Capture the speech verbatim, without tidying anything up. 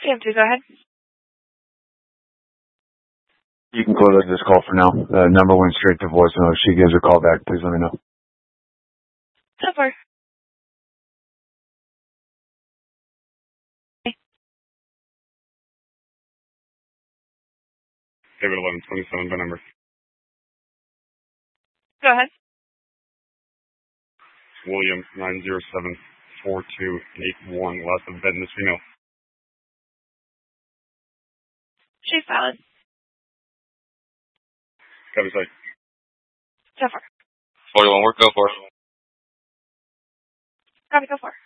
C M two, go ahead. You can close this call for now. The number went straight to voicemail. If she gives a call back, please let me know. So far. David eleven twenty-seven, by number. Go ahead. William nine zero seven four two eight one. Last of bed in this female. She's valid. Copy, site. So far. four one, work, go for it. Copy, go for it.